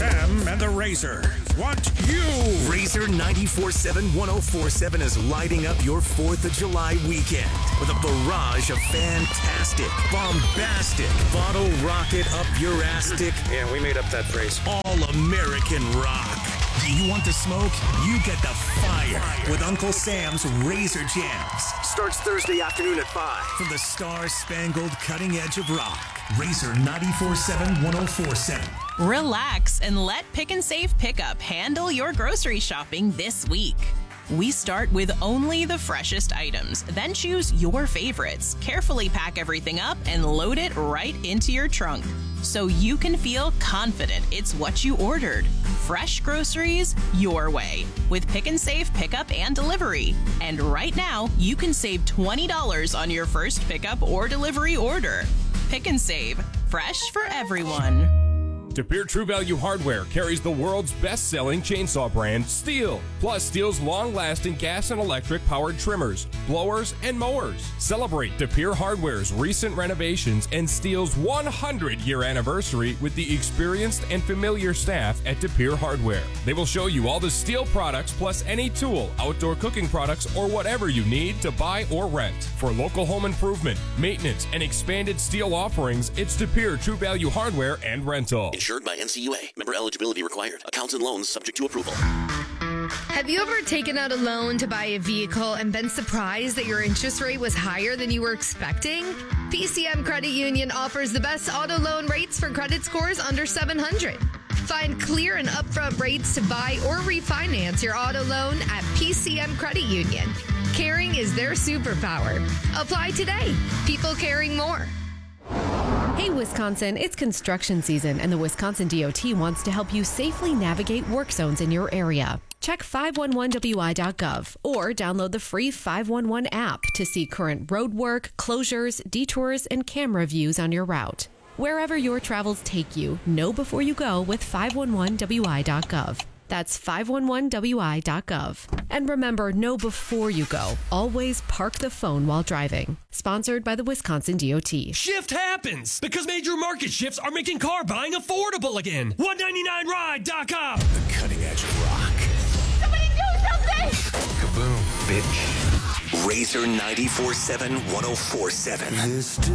Sam and the Razor want you. Razor 94.7 104.7 is lighting up your 4th of July weekend with a barrage of fantastic, bombastic, bottle rocket up your astic. Yeah, we made up that phrase. All-American rock. Do you want the smoke? You get the fire with Uncle Sam's Razor Jams. Starts Thursday afternoon at 5. From the star-spangled cutting edge of rock. Razor 94.7 104.7. Relax and let Pick and Save Pickup handle your grocery shopping this week. We start with only the freshest items, then choose your favorites, carefully pack everything up, and load it right into your trunk so you can feel confident it's what you ordered. Fresh groceries your way with Pick and Save Pickup and Delivery. And right now, you can save $20 on your first pickup or delivery order. Pick and Save, fresh for everyone. De Pere True Value Hardware carries the world's best-selling chainsaw brand, Stihl, plus Stihl's long-lasting gas and electric-powered trimmers, blowers, and mowers. Celebrate De Pere Hardware's recent renovations and Stihl's 100-year anniversary with the experienced and familiar staff at De Pere Hardware. They will show you all the Stihl products plus any tool, outdoor cooking products, or whatever you need to buy or rent. For local home improvement, maintenance, and expanded Stihl offerings, it's De Pere True Value Hardware and Rental. Insured by NCUA. Member eligibility required. Accounts and loans subject to approval. Have you ever taken out a loan to buy a vehicle and been surprised that your interest rate was higher than you were expecting? PCM Credit Union offers the best auto loan rates for credit scores under 700. Find clear and upfront rates to buy or refinance your auto loan at PCM Credit Union. Caring is their superpower. Apply today. People caring more. Hey, Wisconsin, it's construction season, and the Wisconsin DOT wants to help you safely navigate work zones in your area. Check 511wi.gov or download the free 511 app to see current road work, closures, detours, and camera views on your route. Wherever your travels take you, know before you go with 511wi.gov. That's 511wi.gov. And remember, know before you go. Always park the phone while driving. Sponsored by the Wisconsin DOT. Shift happens because major market shifts are making car buying affordable again. 199ride.com. The cutting edge of rock. Somebody do something! Kaboom, bitch. Razor 94.7 104.7.